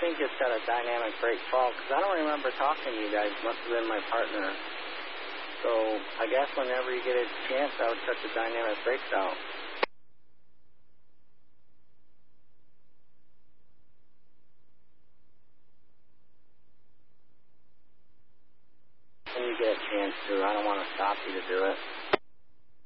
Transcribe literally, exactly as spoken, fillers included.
think it's got a dynamic brake fault, because I don't remember talking to you guys. Must have been my partner. So I guess whenever you get a chance, I would check the dynamic brakes out. When you get a chance to, I don't want to stop you to do it.